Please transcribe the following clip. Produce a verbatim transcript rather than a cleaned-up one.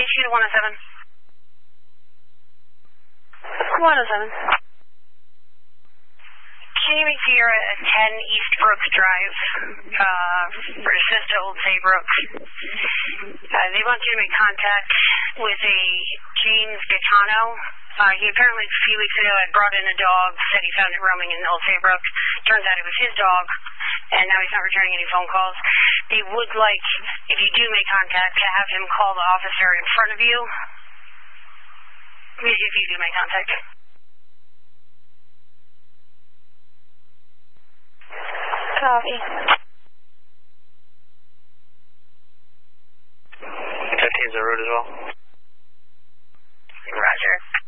you to one oh seven. one oh seven. Can you make Sierra at ten East Brooks Drive, uh, Resist to Old Saybrook? Uh, they want you to make contact with a James Gaetano. Uh, he apparently, a few weeks ago, had brought in a dog, said he found it roaming in Old Saybrook. Turns out it was his dog, and now he's not returning any phone calls. They would like, if you do make contact, to have him call the officer in front of you. If you do make contact. Copy. fifteen is the road as well.